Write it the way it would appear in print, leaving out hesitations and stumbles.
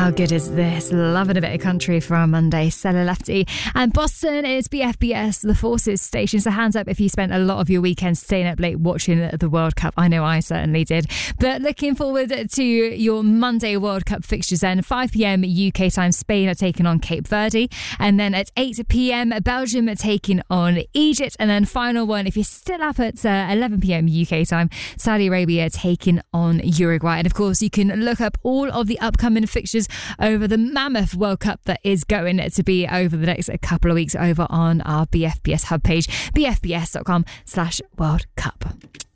How good is this? Loving a bit of country for our Monday. Stella Lefty. And Boston is BFBS, the Forces station. So hands up if you spent a lot of your weekend staying up late watching the World Cup. I know I certainly did. But looking forward to your Monday World Cup fixtures then. 5 p.m. UK time, Spain are taking on Cape Verde. And then at 8 p.m, Belgium are taking on Egypt. And then final one, if you're still up at 11 p.m. UK time, Saudi Arabia taking on Uruguay. And of course, you can look up all of the upcoming fixtures over the mammoth World Cup that is going to be over the next couple of weeks over on our BFBS hub page, bfbs.com/World Cup.